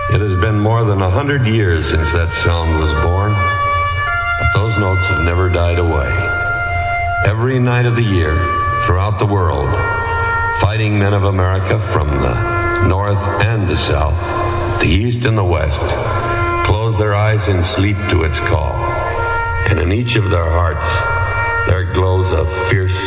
It has been more than 100 years since that sound was born, but those notes have never died away. Every night of the year, throughout the world, fighting men of America from the north and the south, the east and the west, close their eyes in sleep to its call, and in each of their hearts there glows a fierce